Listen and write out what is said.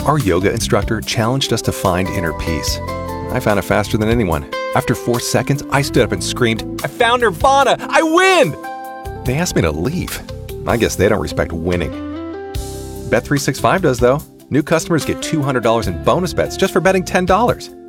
Our yoga instructor challenged us to find inner peace. I found it faster than anyone. After 4 seconds, I stood up and screamed, "I found Nirvana! I win!" They asked me to leave. I guess they don't respect winning. Bet365 does, though. New customers get $200 in bonus bets just for betting $10.